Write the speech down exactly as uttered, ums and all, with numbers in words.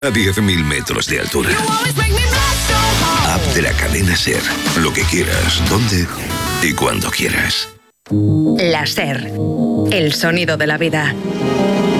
A diez mil metros de altura. App de la cadena SER. Lo que quieras, dónde y cuando quieras. La SER. El sonido de la vida.